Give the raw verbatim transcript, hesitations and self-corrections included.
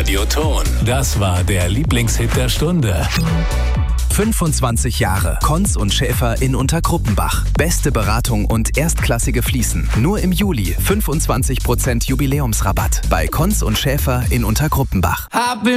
Radioton. Das war der Lieblingshit der Stunde. fünfundzwanzig Jahre. Konz und Schäfer in Untergruppenbach. Beste Beratung und erstklassige Fliesen. Nur im Juli fünfundzwanzig Prozent Jubiläumsrabatt bei Konz und Schäfer in Untergruppenbach.